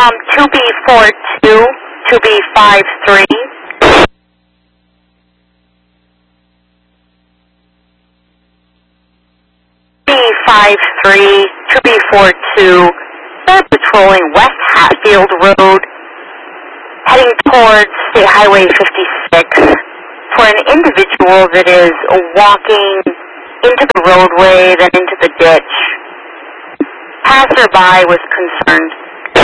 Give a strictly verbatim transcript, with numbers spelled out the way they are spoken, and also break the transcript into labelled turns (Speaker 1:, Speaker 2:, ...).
Speaker 1: Um, two B four two, two B five three. B five three, two B four two. They're patrolling West Hatfield Road, heading towards State Highway fifty-six for an individual that is walking into the roadway, then into the ditch. Passerby was concerned